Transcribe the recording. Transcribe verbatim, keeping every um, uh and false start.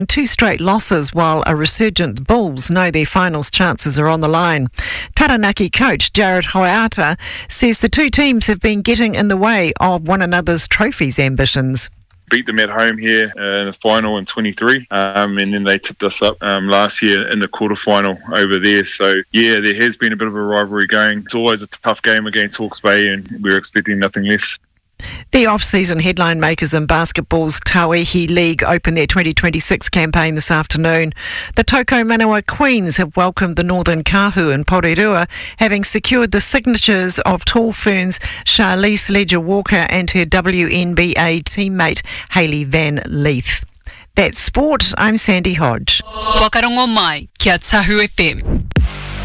Two straight losses while a resurgent Bulls know their finals chances are on the line. Taranaki coach Jared Hoiata says the two teams have been getting in the way of one another's trophies ambitions. Beat them at home here uh, in the final in twenty-three, um, and then they tipped us up um, last year in the quarterfinal over there. So yeah, there has been a bit of a rivalry going. It's always a tough game against Hawke's Bay, and we're expecting nothing less. The off-season headline makers in basketball's Tauihi League open their twenty twenty-six campaign this afternoon. The Toko Manawa Queens have welcomed the Northern Kahu in Porirua, having secured the signatures of Tall Ferns' Charlize Ledger-Walker and her W N B A teammate Hayley Van Leith. That's sport. I'm Sandy Hodge. Wakarongo mai, kia Tahu F M.